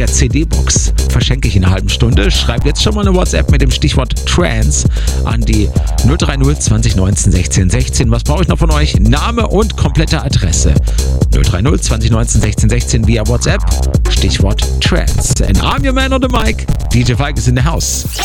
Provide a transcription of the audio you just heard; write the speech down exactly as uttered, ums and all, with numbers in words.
der C D-Box verschenke ich in einer halben Stunde. Schreib jetzt schon mal eine WhatsApp mit dem Stichwort Trance an die null drei null zwanzig neunzehn sechzehn sechzehn. Was brauche ich noch von euch? Name und komplette Adresse. null drei null zwanzig neunzehn sechzehn sechzehn via WhatsApp. Stichwort Trance. And I'm your man on the mic. D J Falk is in the house.